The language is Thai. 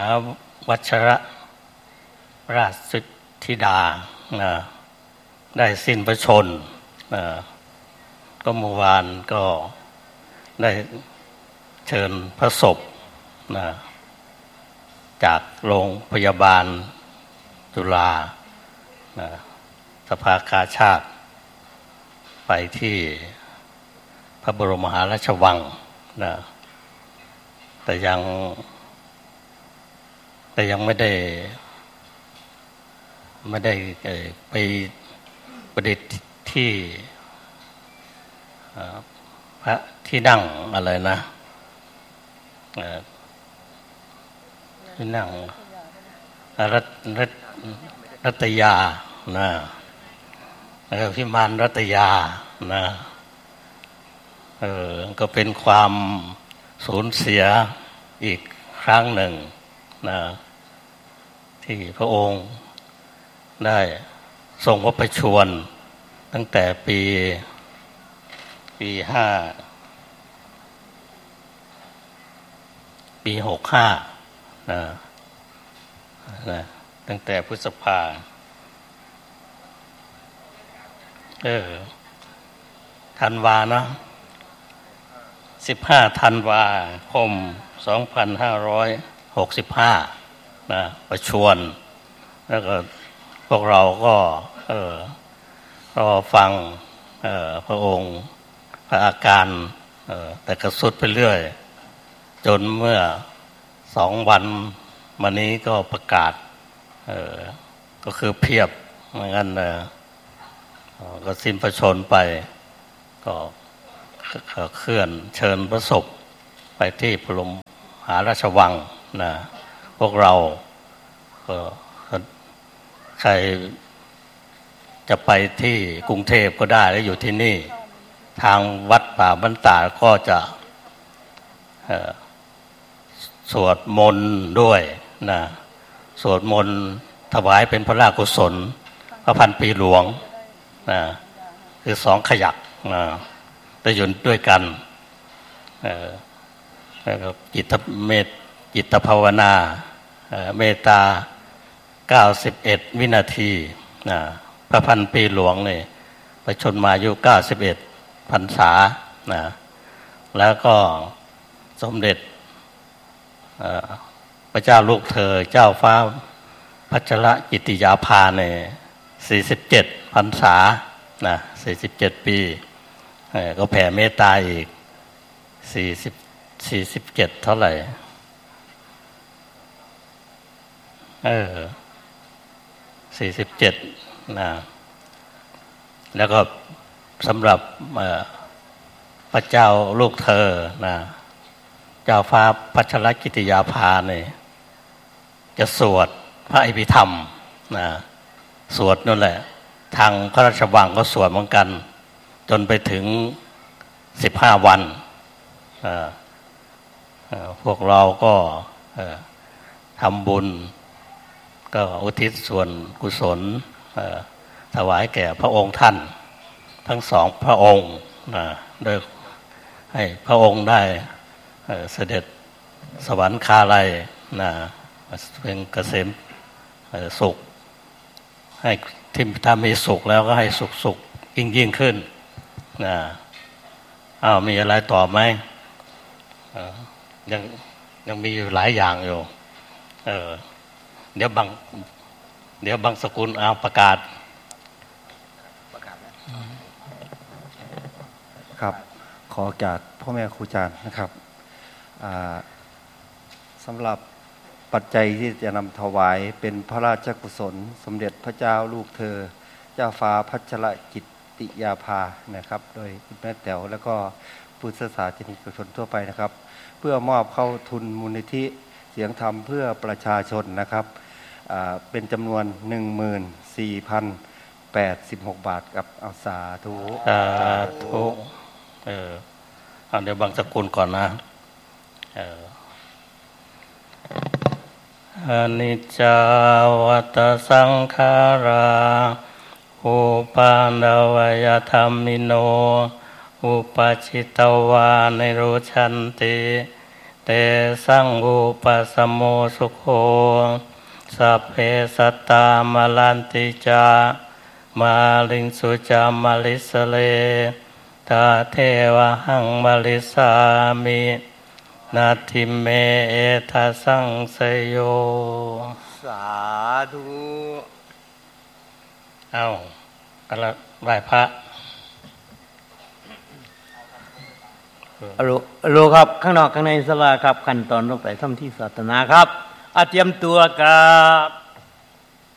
วัชรราชธิดาได้สิ้นพระชนม์ก็เมื่อวานก็ได้เชิญพระศพจากโรงพยาบาลจุฬาสภากาชาดไปที่พระบรมมหาราชวังแต่ยังไม่ได้ไปประดิษฐ์ที่พระที่นั่งอะไรนะที่นั่งรัตยาแล้วพิมานรัตยาก็เป็นความสูญเสียอีกครั้งหนึ่งที่พระองค์ได้ทรงพระประชวรตั้งแต่ปี65ตั้งแต่พฤษภาธันวานะ15ธันวาคม2565ประชวรแล้วก็พวกเราก็รอฟังพระองค์พระอาการแต่กระสุดไปเรื่อยจนเมื่อ2 วันมานี้ก็ประกาศก็คือเพียบเหมือนกันก็สิ้นพระชนม์ไปก็เคลื่อนเชิญพระศพไปที่พระบรมมหาราชวังพวกเราก็ใครจะไปที่กรุงเทพก็ได้แล้วอยู่ที่นี่ทางวัดป่าบ้านตาดก็จะสวดมนต์ด้วยสวดมนต์ถวายเป็นพระราชกุศลพระพันปีหลวงคือ2 ขยักได้อยู่ด้วยกันจิตภาวนาเมตตา91 วินาทีพระพันปีหลวงนี่ประชนมาอายุ91 พรรษาแล้วก็สมเด็จพระเจ้าลูกเธอเจ้าฟ้าพัชรกิติยาภาใน47 พรรษา47 ปีก็แผ่เมตตาอีก47เท่าไหร่47แล้วก็สำหรับพระเจ้าลูกเธอเจ้าฟ้าพัชรกิติยาภาเนี่ยจะสวดพระอภิธรรมสวดนั่นแหละทางพระราชวังก็สวดเหมือนกันจนไปถึง15 วันพวกเราก็ทำบุญก็อุทิศส่วนกุศลถวายแก่พระองค์ท่านทั้ง2 พระองค์โดยให้พระองค์ได้เสด็จสวรรคาลัยเป็นเกษมสุขให้ที่ถ้ามีสุขแล้วก็ให้สุขยิ่งขึ้นมีอะไรต่อไหมยังมีอยู่หลายอย่างอยู่เดี๋ยวบางสกุลเอาประกาศครับขอจากพ่อแม่ครูอาจารย์นะครับสำหรับปัจจัยที่จะนำถวายเป็นพระราชกุศลสมเด็จพระเจ้าลูกเธอเจ้าฟ้าพัชรกิติยาภานะครับโดยคุณแม่แต๋วแล้วก็พุทธศาสนิกชนทั่วไปนะครับเพื่อมอบเข้าทุนมูลนิธิเสียงธรรมเพื่อประชาชนนะครับเป็นจำนวน 14,086 บาทกับเอาสาธุเดี๋ยวบางสกุลก่อนนะอนิจจาวัตสังขาราอุปาณวยธรรมิโนอุปชิตวานิโรชันติเตเตสังอุปสมโมสุโขสัพเพสัตตามลันติจามาลิงสุจามาลิสเลตาเทวะหังมาลิสามินาทิเมเอทัสสังสยโยสาธุเอากระไหว้พระรู้ครับข้างนอกข้างในศาลาครับขั้นตอนลงไปทำที่ศาสนาครับเตรียมตัวกับ